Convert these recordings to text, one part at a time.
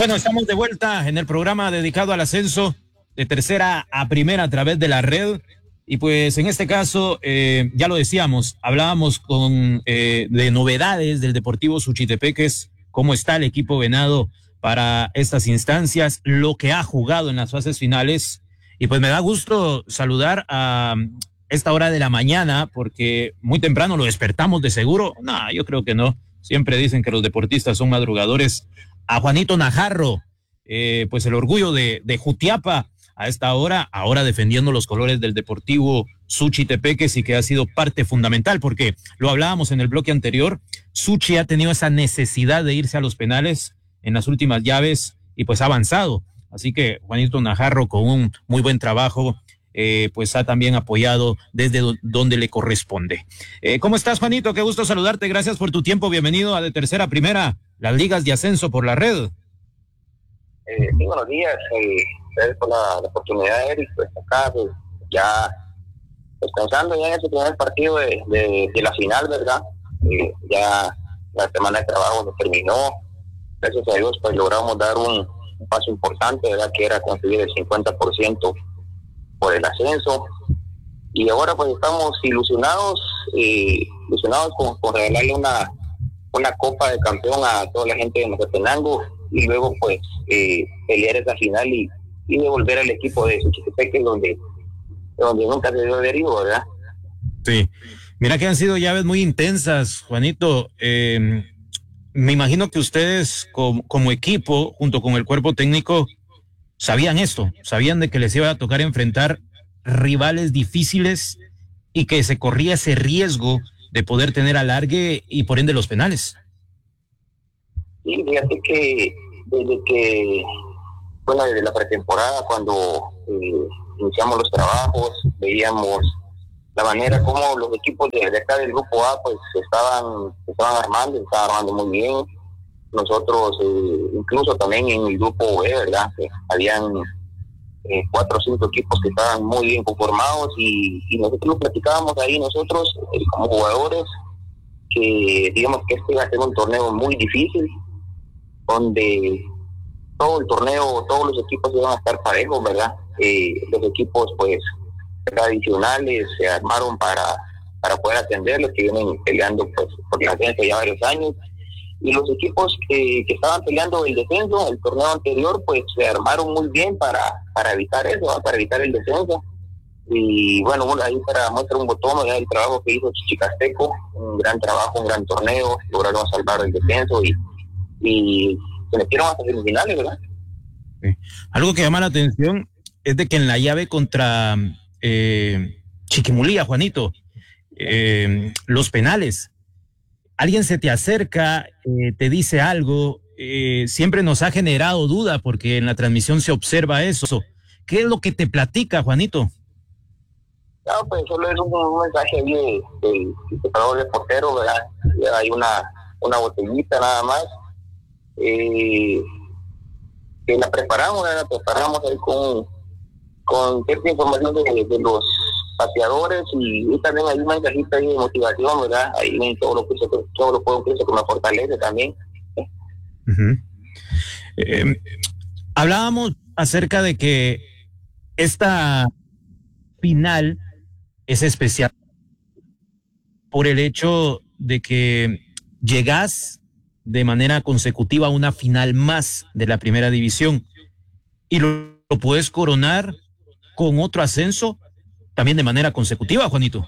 Bueno, estamos de vuelta en el programa dedicado al ascenso de tercera a primera a través de la red. Y pues en este caso, ya lo decíamos, hablábamos de novedades del Deportivo Suchitepeques, cómo está el equipo venado para estas instancias, lo que ha jugado en las fases finales. Y pues me da gusto saludar a esta hora de la mañana, porque muy temprano lo despertamos de seguro. No, yo creo que no. Siempre dicen que los deportistas son madrugadores. A Juanito Najarro, pues el orgullo de Jutiapa a esta hora, ahora defendiendo los colores del Deportivo Suchitepeques, y que ha sido parte fundamental, porque lo hablábamos en el bloque anterior. Suchi ha tenido esa necesidad de irse a los penales en las últimas llaves y pues ha avanzado. Así que Juanito Najarro, con un muy buen trabajo, pues ha también apoyado desde donde le corresponde. ¿Cómo estás, Juanito? Qué gusto saludarte. Gracias por tu tiempo. Bienvenido a De Tercera a Primera, las ligas de ascenso por la red. Sí, buenos días. Gracias por la oportunidad, Eric. Pues acá, pues, ya descansando ya en ese primer partido de la final, ¿verdad? Ya la semana de trabajo se terminó. Gracias a Dios, pues logramos dar un paso importante, ¿verdad? Que era conseguir el 50% por el ascenso. Y ahora pues estamos ilusionados con regalarle una copa de campeón a toda la gente de Mazatenango, y luego pues pelear esa final y devolver al equipo de Suchitepeques donde nunca se dio derivo, ¿verdad? Sí, mira que han sido llaves muy intensas, Juanito. Me imagino que ustedes como equipo, junto con el cuerpo técnico, sabían esto, sabían de que les iba a tocar enfrentar rivales difíciles y que se corría ese riesgo de poder tener alargue y por ende los penales. Sí, fíjate que desde la pretemporada, cuando iniciamos los trabajos, veíamos la manera como los equipos de acá del grupo A pues estaban armando muy bien. Nosotros incluso también en el grupo B, ¿verdad? Habían 4 o 5 equipos que estaban muy bien conformados, y nosotros lo platicábamos ahí nosotros como jugadores, que digamos que este iba a ser un torneo muy difícil, donde todo el torneo, todos los equipos iban a estar parejos, ¿verdad? Los equipos pues tradicionales se armaron para poder atender los que vienen peleando pues por la ascenso ya varios años, y los equipos que estaban peleando el descenso el torneo anterior pues se armaron muy bien para evitar eso, ¿no? Para evitar el descenso. Y bueno, ahí para mostrar un botón, ¿verdad? El trabajo que hizo Chichicasteco, un gran trabajo, un gran torneo, lograron salvar el descenso y se metieron hasta semifinales, ¿verdad? Sí. Algo que llama la atención es de que en la llave contra Chiquimulía, Juanito, los penales, alguien se te acerca, te dice algo, siempre nos ha generado duda porque en la transmisión se observa eso. ¿Qué es lo que te platica, Juanito? No, pues solo es un mensaje ahí del preparador de portero, ¿verdad? Hay una botellita nada más, que la preparamos ahí con cierta información de los pateadores, y también hay un mensajito ahí de motivación, ¿verdad? Ahí en todo lo puedo que me fortalece también. Hablábamos acerca de que esta final es especial por el hecho de que llegás de manera consecutiva a una final más de la primera división y lo puedes coronar con otro ascenso también de manera consecutiva, Juanito.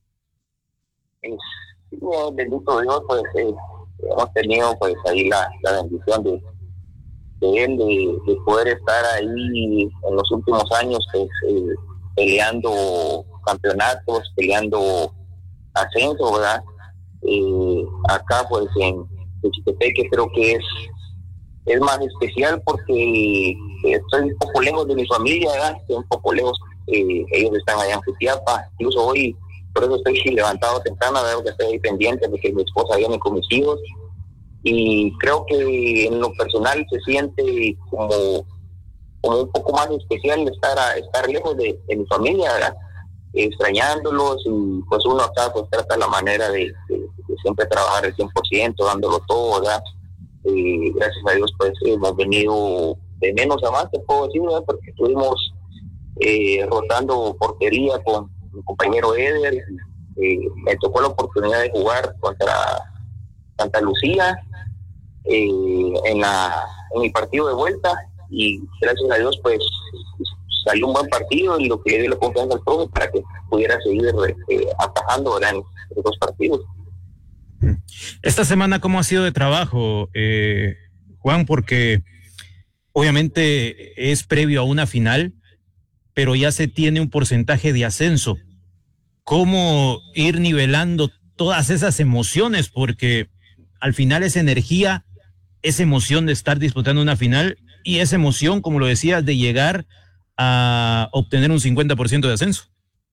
Bendito Dios, pues hemos tenido pues ahí la bendición de él, de poder estar ahí en los últimos años pues peleando campeonatos, peleando ascenso, ¿verdad? Acá pues en Suchitepeques creo que es más especial porque estoy un poco lejos de mi familia, ¿verdad? Estoy un poco lejos, ellos están allá en Jutiapa, incluso hoy, por eso estoy levantado temprano, ¿verdad? Que estoy ahí pendiente de que mi esposa viene con mis hijos, y creo que en lo personal se siente como un poco más especial estar lejos de mi familia, ¿verdad? Extrañándolos, y pues uno acá pues trata la manera de siempre trabajar el 100%, dándolo todo, ¿verdad? gracias a Dios pues hemos venido de menos a más, te puedo decir, ¿verdad? Porque estuvimos rotando portería con mi compañero Eder. Me tocó la oportunidad de jugar contra Santa Lucía en el partido de vuelta, y gracias a Dios pues salió un buen partido, y lo que le dio la confianza al profe para que pudiera seguir atajando en los dos partidos. Esta semana, ¿cómo ha sido de trabajo, Juan? Porque obviamente es previo a una final, pero ya se tiene un porcentaje de ascenso. ¿Cómo ir nivelando todas esas emociones? Porque al final es energía, es emoción de estar disputando una final, y es emoción, como lo decías, de llegar a obtener un 50% de ascenso.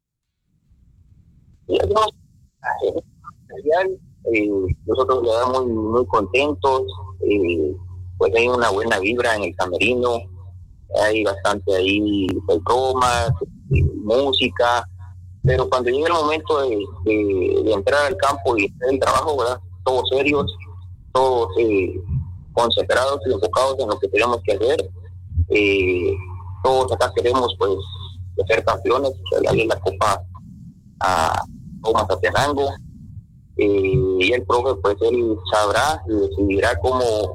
Nosotros le damos muy contentos, pues hay una buena vibra en el camerino, hay bastante ahí bromas, música, pero cuando llega el momento de entrar al campo y hacer el trabajo, ¿verdad? Todos serios, todos concentrados y enfocados en lo que tenemos que hacer. Todos acá queremos pues ser campeones, darle la copa a Mazatenango, y el profe pues él sabrá y decidirá cómo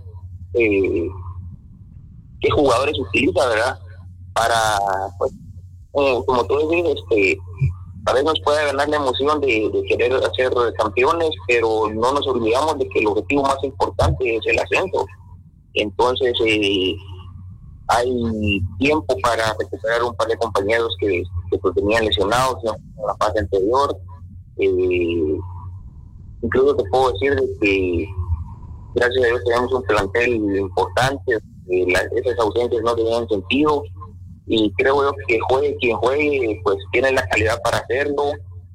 qué jugadores utiliza, ¿verdad? Para pues como tú dices, a veces nos puede ganar la emoción de querer hacer campeones, pero no nos olvidamos de que el objetivo más importante es el ascenso. Entonces hay tiempo para recuperar un par de compañeros que pues tenían lesionados en la fase anterior. Incluso te puedo decir de que gracias a Dios tenemos un plantel importante, esas ausencias no tenían sentido, y creo yo que juegue quien juegue pues tiene la calidad para hacerlo.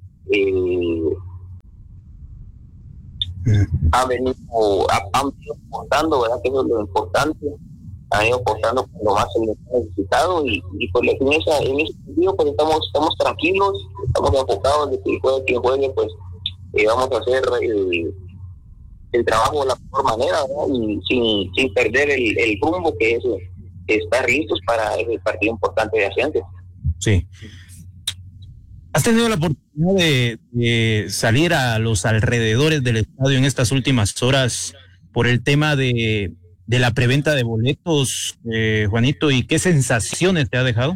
Han venido aportando, ¿verdad? Que eso es lo importante. Han ido aportando cuando más se les ha necesitado, y pues en ese sentido pues estamos tranquilos, estamos enfocados de que juegue quien juegue, pues vamos a hacer el trabajo de la mejor manera, ¿verdad? Y sin perder el rumbo, que es estar listos para el partido importante de ascenso. Sí. ¿Has tenido la oportunidad de salir a los alrededores del estadio en estas últimas horas por el tema de la preventa de boletos, Juanito, y qué sensaciones te ha dejado?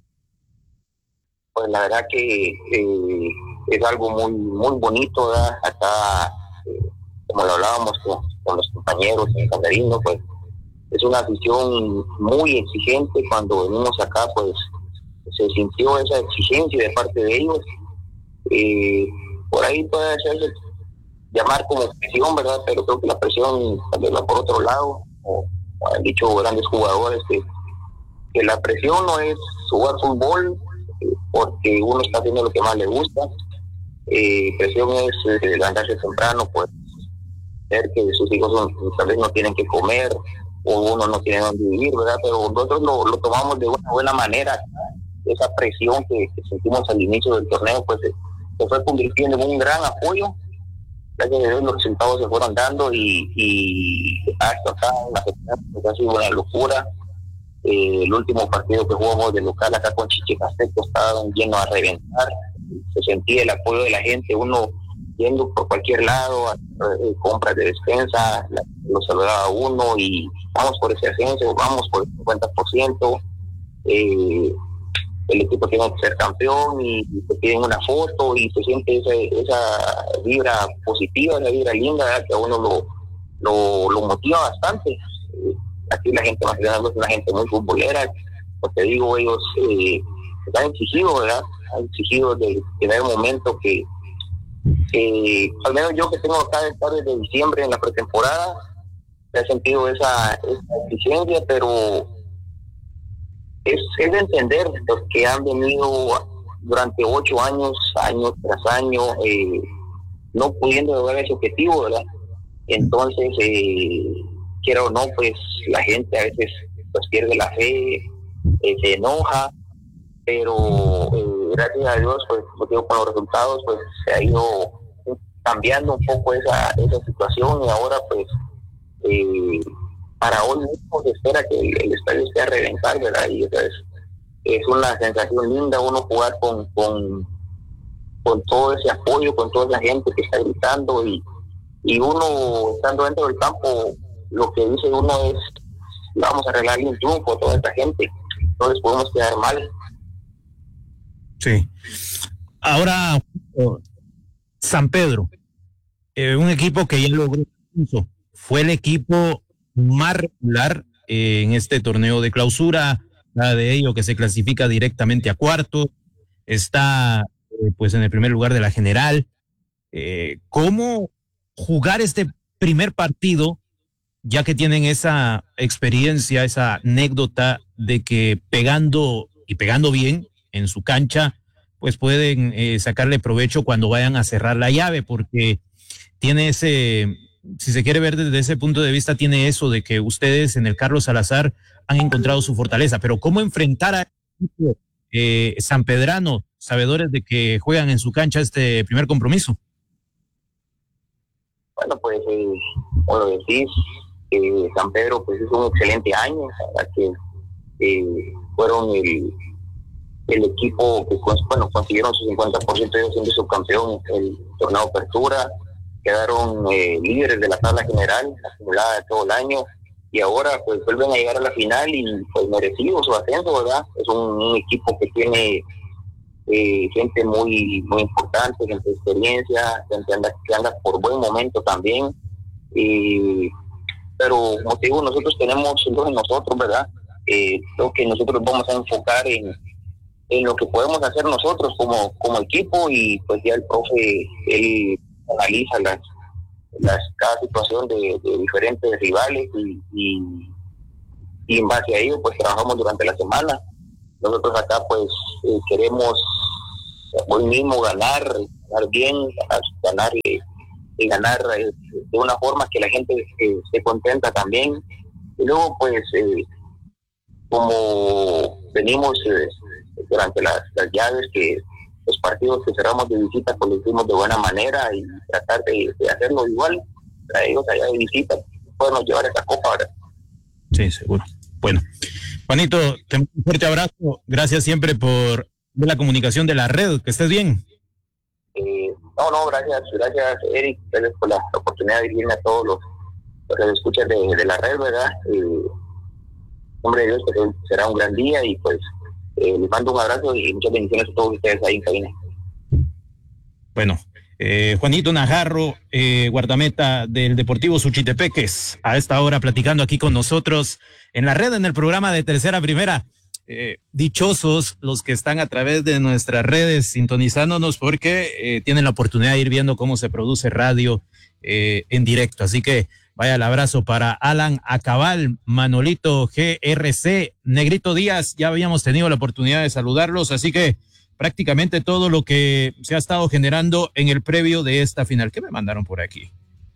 Pues la verdad que es algo muy muy bonito, ¿verdad? Acá, como lo hablábamos con los compañeros en el camerino, pues es una afición muy exigente. Cuando venimos acá, pues se sintió esa exigencia de parte de ellos. Por ahí puede hacerse llamar como presión, ¿verdad? Pero creo que la presión también va por otro lado. O han dicho grandes jugadores que la presión no es jugar fútbol porque uno está haciendo lo que más le gusta. Presión es levantarse temprano, pues ver que sus hijos tal vez no tienen que comer, o uno no tiene dónde vivir, ¿verdad? Pero nosotros lo tomamos de una buena manera. Esa presión que sentimos al inicio del torneo pues se fue convirtiendo en un gran apoyo. Gracias a Dios los resultados se fueron dando, y hasta acá la final pues ha sido una locura. El último partido que jugamos de local acá con Chichicasteco estaba lleno a reventar, se sentía el apoyo de la gente, uno yendo por cualquier lado a compras de despensa, lo saludaba a uno y vamos por ese ascenso, vamos por el 50%, el equipo tiene que ser campeón, y te piden una foto y se siente esa vibra positiva, esa vibra linda, ¿verdad? Que a uno lo motiva bastante. Aquí la gente más grande es una gente muy futbolera, como te digo, ellos han exigido, ¿verdad? Han exigido de tener un momento que al menos yo que tengo acá desde diciembre en la pretemporada, he sentido esa exigencia, pero es de entender los que han venido durante 8 años, año tras año, no pudiendo lograr ese objetivo, ¿verdad? Entonces, quiera o no, pues la gente a veces pues pierde la fe, se enoja, pero gracias a Dios, pues con los resultados, pues se ha ido cambiando un poco esa situación, y ahora pues Para hoy mismo se espera que el estadio esté a reventar, ¿verdad? Y esa es una sensación linda uno jugar con todo ese apoyo, con toda esa gente que está gritando y uno estando dentro del campo, lo que dice uno es, vamos a arreglarle un triunfo a toda esta gente, no les podemos quedar mal. Sí. Ahora, San Pedro, un equipo que ya logró, fue el equipo más regular en este torneo de clausura, nada de ello que se clasifica directamente a cuarto, está pues en el primer lugar de la general. ¿Cómo jugar este primer partido, ya que tienen esa experiencia, esa anécdota de que pegando y pegando bien en su cancha, pues pueden sacarle provecho cuando vayan a cerrar la llave, porque tiene ese, si se quiere ver desde ese punto de vista, tiene eso de que ustedes en el Carlos Salazar han encontrado su fortaleza, pero ¿cómo enfrentar a sanpedrano, sabedores de que juegan en su cancha este primer compromiso? Bueno, pues, como lo decís, San Pedro pues es un excelente año, para que fueron el equipo que consiguieron su 50% de siendo subcampeón el torneo Apertura, quedaron líderes de la tabla general acumulada de todo el año y ahora pues vuelven a llegar a la final y pues merecido su ascenso, ¿verdad? Es un equipo que tiene gente muy muy importante, gente de experiencia, gente que anda por buen momento también, pero como te digo, nosotros tenemos en nosotros, ¿verdad? Lo que nosotros vamos a enfocar en lo que podemos hacer nosotros como equipo y pues ya el profe, él analiza cada situación de diferentes rivales y en base a ello pues trabajamos durante la semana. Nosotros acá pues queremos hoy mismo ganar bien, ganar de una forma que la gente esté contenta también. Y luego pues como venimos durante las llaves, que los partidos que cerramos de visita pues lo hicimos de buena manera y tratar de hacerlo igual para ellos allá de visita, podemos llevar esta copa ahora. Sí, seguro. Bueno, Juanito, te mando un fuerte abrazo, gracias siempre por la comunicación de la red, que estés bien. Gracias Eric, gracias por la oportunidad de dirigirme a todos los que escuchan de la red, ¿verdad? Hombre de Dios, que será un gran día y pues les mando un abrazo y muchas bendiciones a todos ustedes ahí en cabina. Bueno, Juanito Najarro, guardameta del Deportivo Suchitepeques, a esta hora platicando aquí con nosotros en la red, en el programa de Tercera a Primera. Dichosos los que están a través de nuestras redes sintonizándonos porque tienen la oportunidad de ir viendo cómo se produce radio en directo. Así que vaya el abrazo para Alan Acabal, Manolito GRC, Negrito Díaz, ya habíamos tenido la oportunidad de saludarlos, así que prácticamente todo lo que se ha estado generando en el previo de esta final. ¿Qué me mandaron por aquí?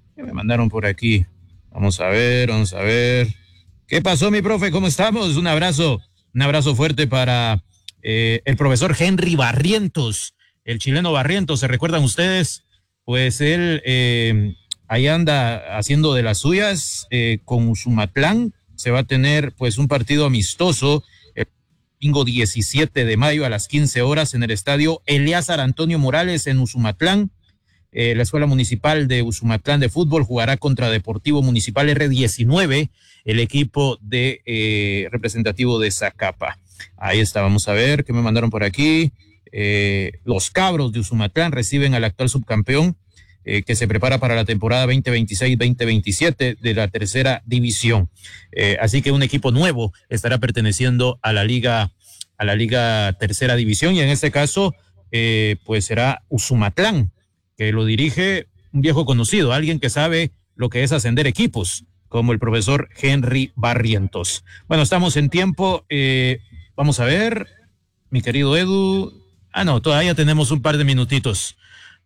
Vamos a ver. ¿Qué pasó, mi profe? ¿Cómo estamos? Un abrazo fuerte para el profesor Henry Barrientos, el chileno Barrientos, ¿se recuerdan ustedes? Pues él ahí anda haciendo de las suyas con Usumatlán. Se va a tener pues un partido amistoso el domingo 17 de mayo a las 15 horas en el estadio Eleazar Antonio Morales en Usumatlán. La Escuela Municipal de Usumatlán de Fútbol jugará contra Deportivo Municipal R19, el equipo de representativo de Zacapa. Ahí está, vamos a ver qué me mandaron por aquí. Los Cabros de Usumatlán reciben al actual subcampeón que se prepara para la temporada 2026-2027 de la tercera división. Así que un equipo nuevo estará perteneciendo a la liga tercera división y en este caso pues será Usumatlán, que lo dirige un viejo conocido, alguien que sabe lo que es ascender equipos, como el profesor Henry Barrientos. Bueno, estamos en tiempo, vamos a ver, mi querido Edu. Todavía tenemos un par de minutitos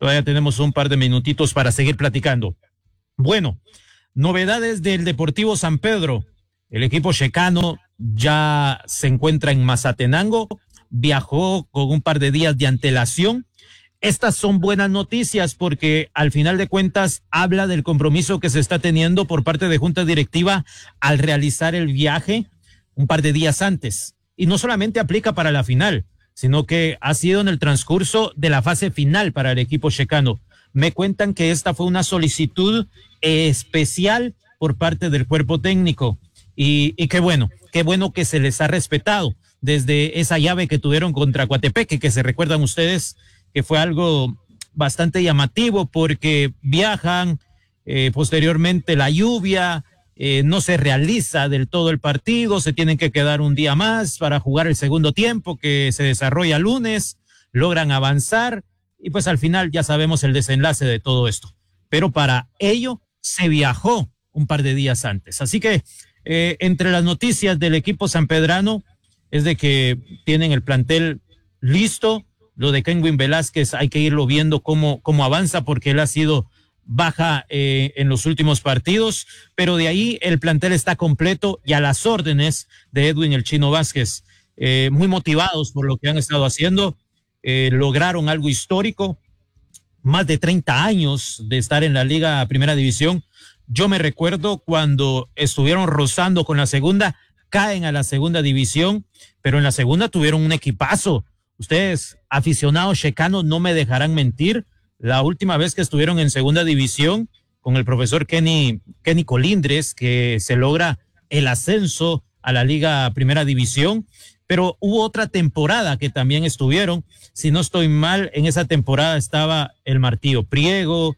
para seguir platicando. Bueno, novedades del Deportivo San Pedro. El equipo checano ya se encuentra en Mazatenango, viajó con un par de días de antelación estas son buenas noticias porque al final de cuentas habla del compromiso que se está teniendo por parte de Junta Directiva al realizar el viaje un par de días antes. Y no solamente aplica para la final, sino que ha sido en el transcurso de la fase final para el equipo checano. Me cuentan que esta fue una solicitud especial por parte del cuerpo técnico y qué bueno que se les ha respetado desde esa llave que tuvieron contra Coatepeque, que se recuerdan ustedes que fue algo bastante llamativo porque viajan, posteriormente la lluvia, no se realiza del todo el partido, se tienen que quedar un día más para jugar el segundo tiempo que se desarrolla lunes, logran avanzar y pues al final ya sabemos el desenlace de todo esto. Pero para ello se viajó un par de días antes. Así que entre las noticias del equipo sanpedrano es de que tienen el plantel listo. Lo de Kenwin Velázquez hay que irlo viendo cómo avanza porque él ha sido baja en los últimos partidos, pero de ahí el plantel está completo y a las órdenes de Edwin el Chino Vázquez. Muy motivados por lo que han estado haciendo, lograron algo histórico, más de 30 años de estar en la Liga Primera División. Yo me recuerdo cuando estuvieron rozando con la segunda, caen a la segunda división, pero en la segunda tuvieron un equipazo. Ustedes, aficionados checanos, no me dejarán mentir. La última vez que estuvieron en segunda división con el profesor Kenny Colindres, que se logra el ascenso a la Liga Primera División, pero hubo otra temporada que también estuvieron. Si no estoy mal, en esa temporada estaba el Martillo Priego,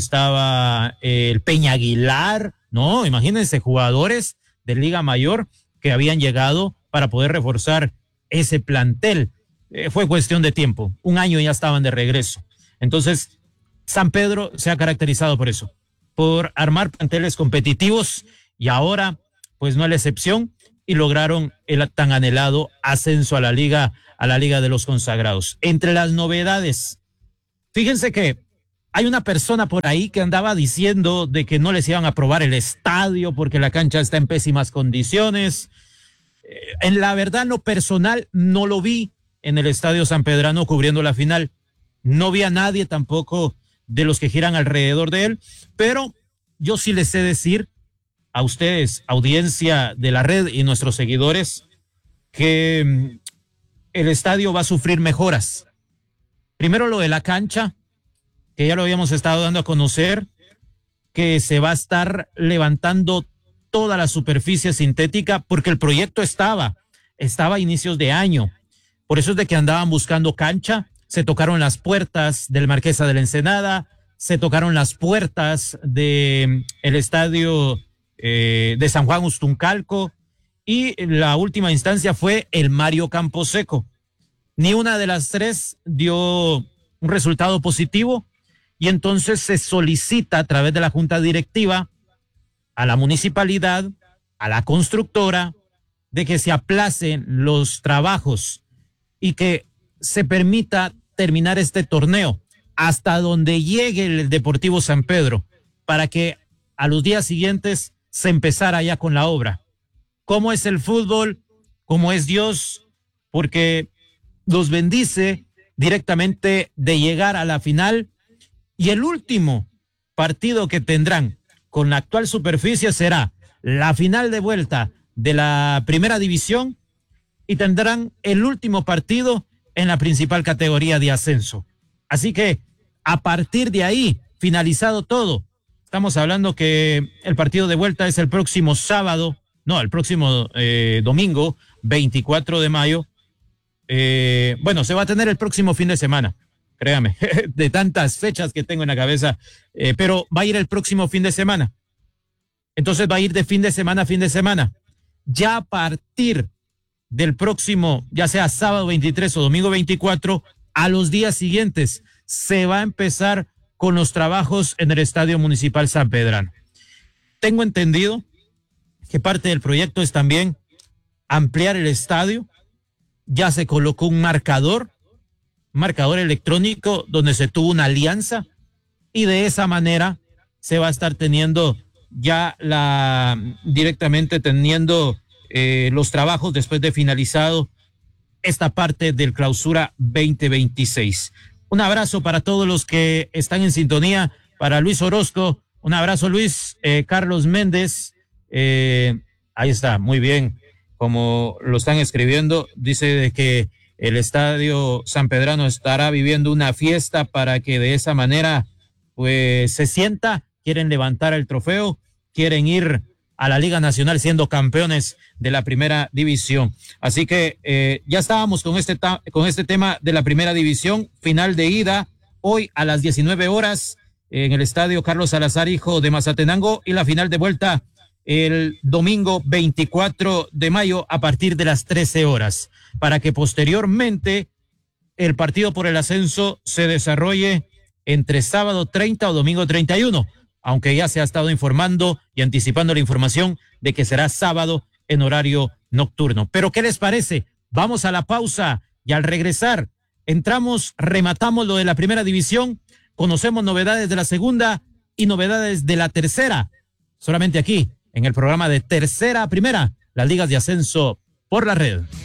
estaba el Peña Aguilar, no, imagínense, jugadores de Liga Mayor que habían llegado para poder reforzar ese plantel. Fue cuestión de tiempo, un año y ya estaban de regreso. Entonces, San Pedro se ha caracterizado por eso, por armar planteles competitivos y ahora, pues no es la excepción y lograron el tan anhelado ascenso a la Liga de los Consagrados. Entre las novedades, fíjense que hay una persona por ahí que andaba diciendo de que no les iban a aprobar el estadio porque la cancha está en pésimas condiciones. En la verdad, lo personal, no lo vi en el Estadio Sanpedrano cubriendo la final. No vi a nadie tampoco de los que giran alrededor de él, pero yo sí les sé decir a ustedes, audiencia de la red y nuestros seguidores, que el estadio va a sufrir mejoras. Primero lo de la cancha, que ya lo habíamos estado dando a conocer, que se va a estar levantando toda la superficie sintética porque el proyecto estaba a inicios de año. Por eso es de que andaban buscando cancha, se tocaron las puertas del Marquesa de la Ensenada, se tocaron las puertas de el estadio de San Juan Ustuncalco y la última instancia fue el Mario Camposeco. Ni una de las tres dio un resultado positivo y entonces se solicita a través de la Junta Directiva a la municipalidad, a la constructora, de que se aplacen los trabajos y que se permita terminar este torneo hasta donde llegue el Deportivo San Pedro para que a los días siguientes se empezara ya con la obra. ¿Cómo es el fútbol? ¿Cómo es Dios? Porque los bendice directamente de llegar a la final y el último partido que tendrán con la actual superficie será la final de vuelta de la Primera División y tendrán el último partido en la principal categoría de ascenso. Así que a partir de ahí, finalizado todo, estamos hablando que el partido de vuelta es el próximo domingo, 24 de mayo. Bueno, se va a tener el próximo fin de semana, créame, de tantas fechas que tengo en la cabeza, pero va a ir el próximo fin de semana. Entonces va a ir de fin de semana a fin de semana. Ya a partir del próximo, ya sea sábado 23 o domingo 24, a los días siguientes se va a empezar con los trabajos en el Estadio Municipal Sanpedrano. Tengo entendido que parte del proyecto es también ampliar el estadio. Ya se colocó un marcador electrónico donde se tuvo una alianza y de esa manera se va a estar teniendo ya directamente teniendo los trabajos después de finalizado esta parte del clausura 2026. Un abrazo para todos los que están en sintonía, para Luis Orozco, un abrazo Luis, Carlos Méndez, ahí está, muy bien, como lo están escribiendo, dice de que el Estadio San Pedrano estará viviendo una fiesta para que de esa manera pues se sienta, quieren levantar el trofeo, quieren ir a la Liga Nacional siendo campeones de la primera división. Así que ya estábamos con este tema de la primera división, final de ida, hoy a las 19 horas en el Estadio Carlos Salazar, hijo de Mazatenango, y la final de vuelta el domingo 24 de mayo a partir de las 13 horas, para que posteriormente el partido por el ascenso se desarrolle entre sábado 30 o domingo 31, aunque ya se ha estado informando y anticipando la información de que será sábado en horario nocturno. Pero ¿qué les parece? Vamos a la pausa y al regresar rematamos lo de la primera división, conocemos novedades de la segunda y novedades de la tercera, solamente aquí en el programa de Tercera a Primera, las ligas de ascenso por la red.